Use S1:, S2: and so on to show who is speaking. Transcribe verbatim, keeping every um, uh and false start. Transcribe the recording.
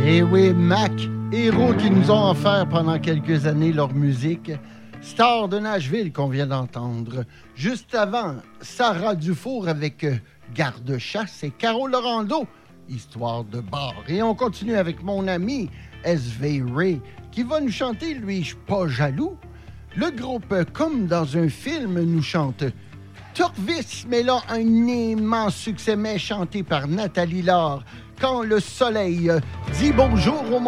S1: Et oui, Mac, héros qui nous ont offert pendant quelques années leur musique. Star de Nashville qu'on vient d'entendre. Juste avant, Sarah Dufour avec Garde-chasse et Caro Laurando, Histoire de bar. Et on continue avec mon ami S V Ray qui va nous chanter, lui, je suis pas jaloux. Le groupe, comme dans un film, nous chante Turvis, mais là, un immense succès, mais chanté par Nathalie Laure. Quand le soleil dit bonjour au monde.